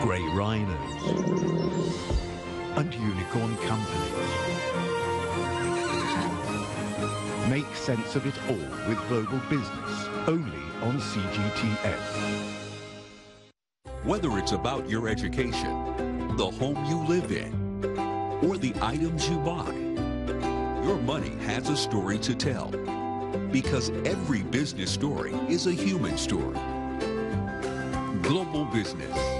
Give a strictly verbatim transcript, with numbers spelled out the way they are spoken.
grey rhinos, and unicorn companies. Make sense of it all with Global Business, only on C G T S. Whether it's about your education, the home you live in, or the items you buy, your money has a story to tell. Because every business story is a human story. Global Business.